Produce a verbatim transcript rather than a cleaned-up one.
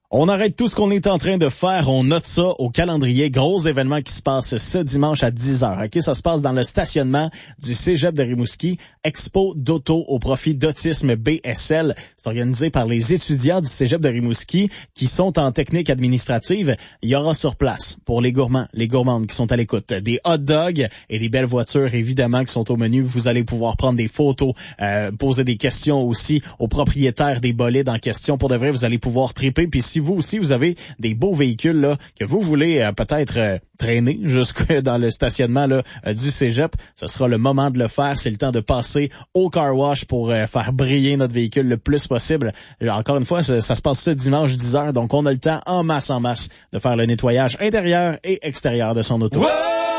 On arrête tout ce qu'on est en train de faire, on note ça au calendrier. Gros événement qui se passe ce dimanche à dix heures. Ok, ça se passe dans le stationnement du Cégep de Rimouski. Expo d'auto au profit d'Autisme B S L. C'est organisé par les étudiants du Cégep de Rimouski qui sont en technique administrative. Il y aura sur place, pour les gourmands, les gourmandes qui sont à l'écoute, des hot dogs et des belles voitures évidemment qui sont au menu. Vous allez pouvoir prendre des photos, euh, poser des questions aussi aux propriétaires des bolides en question. Pour de vrai, vous allez pouvoir triper. Puis si vous aussi, vous avez des beaux véhicules là que vous voulez euh, peut-être euh, traîner jusque dans le stationnement là euh, du Cégep, ce sera le moment de le faire. C'est le temps de passer au car wash pour euh, faire briller notre véhicule le plus possible. Encore une fois, ça, ça se passe ce dimanche dix heures, donc on a le temps en masse en masse de faire le nettoyage intérieur et extérieur de son auto. Ouais!